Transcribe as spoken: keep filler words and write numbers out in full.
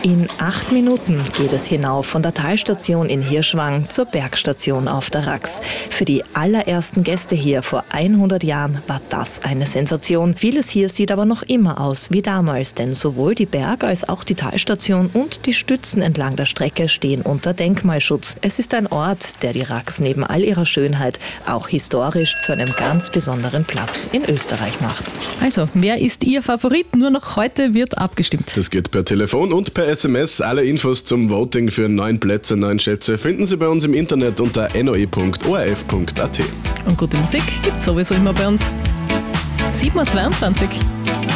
In acht Minuten geht es hinauf von der Talstation in Hirschwang zur Bergstation auf der Rax. Für die allerersten Gäste hier vor hundert Jahren war das eine Sensation. Vieles hier sieht aber noch immer aus wie damals, denn sowohl die Berg- als auch die Talstation und die Stützen entlang der Strecke stehen unter Denkmalschutz. Es ist ein Ort, der die Rax neben all ihrer Schönheit auch historisch zu einem ganz besonderen Platz in Österreich macht. Also, wer ist Ihr Favorit? Nur noch heute wird abgestimmt. Das geht per Telefon und per S M S. Alle Infos zum Voting für neun Plätze, neun Schätze finden Sie bei uns im Internet unter n o e punkt o r f punkt a t. Und gute Musik gibt's sowieso immer bei uns. sieben Uhr zweiundzwanzig.